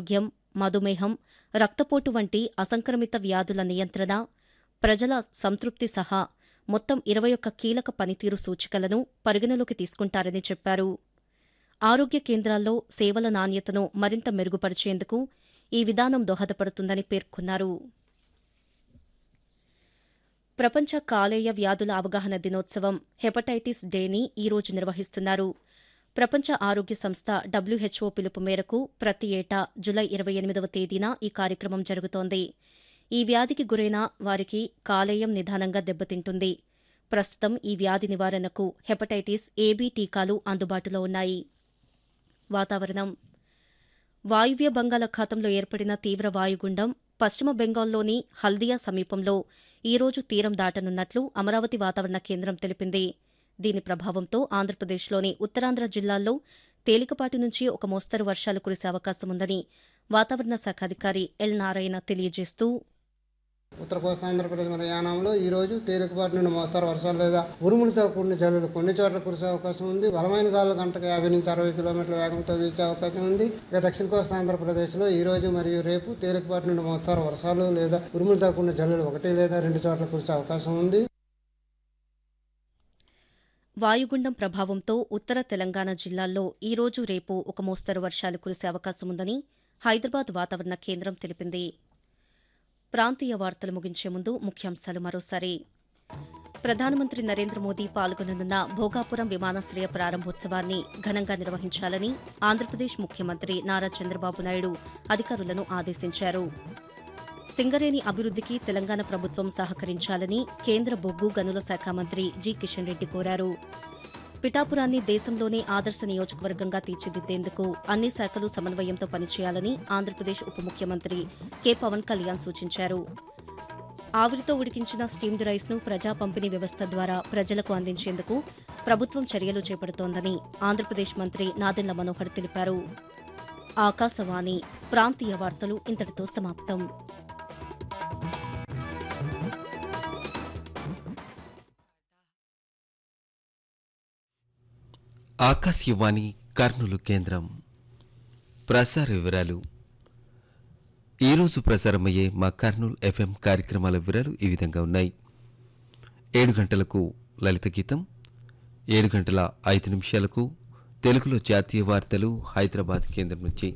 అనారోగ్యం, మధుమేహం, రక్తపోటు వంటి అసంక్రమిత వ్యాధుల నియంత్రణ, ప్రజల సంతృప్తి సహా మొత్తం 21 కీలక పనితీరు సూచికలను పరిగణలోకి తీసుకుంటారని చెప్పారు. ఆరోగ్య కేంద్రాల్లో సేవల నాణ్యతను మరింత మెరుగుపరిచేందుకు ఈ విధానం దోహదపడుతుందని పేర్కొన్నారు. ప్రపంచ కాలేయ వ్యాధుల అవగాహన దినోత్సవం హెపటైటిస్ డేని ఈరోజు నిర్వహిస్తున్నారు. ప్రపంచ ఆరోగ్య సంస్థ WHO పిలుపు మేరకు ప్రతి ఏటా జులై 28వ తేదీన ఈ కార్యక్రమం జరుగుతోంది. ఈ వ్యాధికి గురైన వారికి కాలేయం నిదానంగా దెబ్బతింటుంది. ప్రస్తుతం ఈ వ్యాధి నివారణకు హెపటైటిస్ AB టీకాలు అందుబాటులో ఉన్నాయి. వాతావరణం. వాయువ్య బంగాళాఖాతంలో ఏర్పడిన తీవ్ర వాయుగుండం పశ్చిమ బెంగాల్లోని హల్దియా సమీపంలో ఈరోజు తీరం దాటనున్నట్లు అమరావతి వాతావరణ కేంద్రం తెలిపింది. దీని ప్రభావంతో ఆంధ్రప్రదేశ్లోని ఉత్తరాంధ్ర జిల్లాల్లో తేలికపాటి నుంచి ఒక మోస్తరు వర్షాలు కురిసే అవకాశముందని వాతావరణ శాఖ అధికారి ఎల్ నారాయణ తెలియజేస్తూ, ఉత్తర కోస్తాంధ్రప్రదేశ్ మరియు యానాంలో ఈ రోజు తేలికపాటి నుండి మోస్తారు వర్షాలు లేదా ఉరుములతో కూడిన జల్లులు కొన్ని చోట్ల కురిసే అవకాశం ఉంది. బలమైన గాలులు గంటకు 50 నుంచి 60 కిలోమీటర్ల వేగంతో వీచే అవకాశం ఉంది. ఇక దక్షిణ కోస్తాంధ్రప్రదేశ్లో ఈ రోజు మరియు రేపు తేలికపాటి నుండి మోస్తారు వర్షాలు లేదా ఉరుములతో కూడిన జల్లులు 1 లేదా 2 చోట్ల కురిసే అవకాశం ఉంది. వాయుగుండం ప్రభావంతో ఉత్తర తెలంగాణ జిల్లాల్లో ఈ రోజు రేపు ఒక మోస్తరు వర్షాలు కురిసే అవకాశముందని హైదరాబాద్ వాతావరణ కేంద్రం తెలిపింది. ప్రాంతీయ వార్తలు ముగించే ముందు ముఖ్యాంశాలు మరోసారి. ప్రధానమంత్రి నరేంద్ర మోదీ పాల్గొననున్న భోగాపురం విమానాశ్రయ ప్రారంభోత్సవాన్ని ఘనంగా నిర్వహించాలని ఆంధ్రప్రదేశ్ ముఖ్యమంత్రి నారా చంద్రబాబు నాయుడు అధికారులను ఆదేశించారు. సింగరేణి అభివృద్దికి తెలంగాణ ప్రభుత్వం సహకరించాలని కేంద్ర బొగ్గు గనుల శాఖ మంత్రి జి కిషన్ రెడ్డి కోరారు. పిఠాపురాన్ని దేశంలోనే ఆదర్శ నియోజకవర్గంగా తీర్చిదిద్దేందుకు అన్ని శాఖలు సమన్వయంతో పనిచేయాలని ఆంధ్రప్రదేశ్ ఉప ముఖ్యమంత్రి కె పవన్ కళ్యాణ్ సూచించారు. ఆవిరితో ఉడికించిన స్టీమ్డ్ రైస్ను ప్రజా పంపిణీ వ్యవస్థ ద్వారా ప్రజలకు అందించేందుకు ప్రభుత్వం చర్యలు చేపడుతోందని ఆంధ్రప్రదేశ్ మంత్రి నాదెండ్ల మనోహర్ తెలిపారు. ఆకాశవాణి ప్రాంతీయ వార్తలు ఇంతటితో సమాప్తం. ఆకాశవాణి కర్నూలు కేంద్రం. ప్రసార వివరాలు. ఈరోజు ప్రసారమయ్యే మా కర్నూలు FM కార్యక్రమాల వివరాలు ఈ విధంగా ఉన్నాయి. 7 గంటలకు లలిత గీతం, 7 గంటల 5 నిమిషాలకు తెలుగులో జాతీయ వార్తలు హైదరాబాద్ కేంద్రం నుంచి,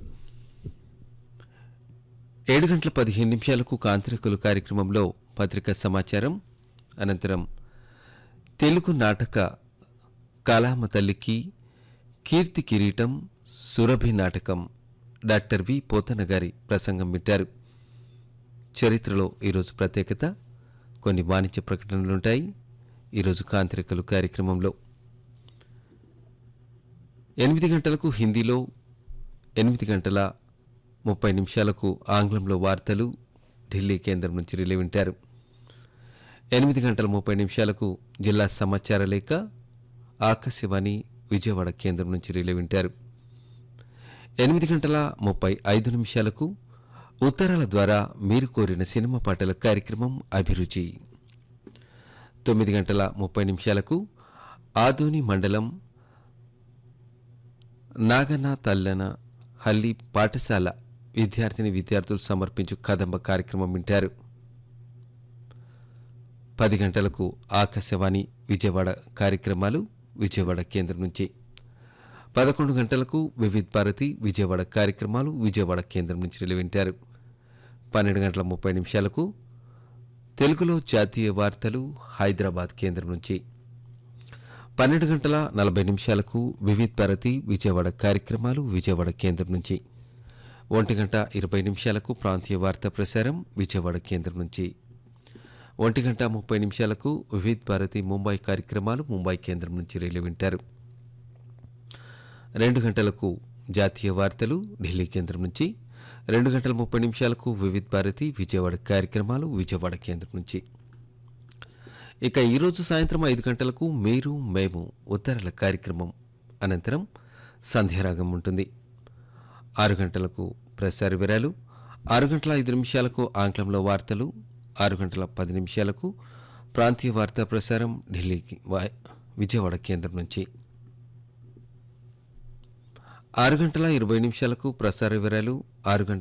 7 గంటల 15 నిమిషాలకు కాంతిరేకులు కార్యక్రమంలో పత్రికా సమాచారం, అనంతరం తెలుగు నాటక కళామ తల్లికి కీర్తి కిరీటం సురభి నాటకం డాక్టర్ వి పోతన గారి ప్రసంగం వింటారు. చరిత్రలో ఈరోజు ప్రత్యేకత, కొన్ని వాణిజ్య ప్రకటనలుంటాయి ఈరోజు కాంతిరేకులు కార్యక్రమంలో. 8 గంటలకు హిందీలో, 8 గంటల 30 నిమిషాలకు ఆంగ్లంలో వార్తలు ఢిల్లీ కేంద్రం నుంచి రిలే వింటారు. 8 గంటల 30 నిమిషాలకు జిల్లా సమాచార లేఖ ఆకాశవాణి విజయవాడ కేంద్రం నుంచి రిలే వింటారు. 8 గంటల 35 నిమిషాలకు ఉత్తరాల ద్వారా మీరు కోరిన సినిమా పాటల కార్యక్రమం అభిరుచి. 9 గంటల 30 నిమిషాలకు ఆదోని మండలం నాగన తల్లన హల్లి పాఠశాల విద్యార్థులు సమర్పించు కదంబ కార్యక్రమం వింటారు. 10 గంటలకు ఆకాశవాణి విజయవాడ కార్యక్రమాలు విజయవాడ కేంద్రం నుంచి, 11 గంటలకు వివిధ్ భారతి విజయవాడ కార్యక్రమాలు విజయవాడ కేంద్రం నుంచి రిలే వింటారు. 12 గంటల 30 నిమిషాలకు తెలుగులో జాతీయ వార్తలు హైదరాబాద్ కేంద్రం నుంచి, 12 గంటల 40 నిమిషాలకు వివిధ్ భారతి విజయవాడ కార్యక్రమాలు విజయవాడ కేంద్రం నుంచి, 1 గంట 20 నిమిషాలకు ప్రాంతీయ వార్తా ప్రసారం విజయవాడ కేంద్రం నుంచి, 1 గంట 30 నిమిషాలకు వివిధ్ భారతి ముంబై కార్యక్రమాలు ముంబై కేంద్రం నుంచి రిలే వింటారు. 2 గంటలకు జాతీయ వార్తలు ఢిల్లీ కేంద్రం నుంచి, 2 గంటల 30 నిమిషాలకు వివిధ్ భారతి విజయవాడ కార్యక్రమాలు విజయవాడ కేంద్రం నుంచి. ఇక ఈరోజు సాయంత్రం 5 గంటలకు మీరు మేము ఉత్తరాల కార్యక్రమం అనంతరం సంధ్యారాగం ఉంటుంది. 6 గంటలకు ప్రసార వివరాలు, 6 గంటల 5 నిమిషాలకు ఆంగ్లంలో వార్తలు, 6 గంటల 10 నిమిషాలకు ప్రాంతీయ వార్తా ప్రసారం ఢిల్లీకి విజయవాడ కేంద్రం నుంచి, 6 గంటల 20 నిమిషాలకు ప్రసార వివరాలు, 6 గంటల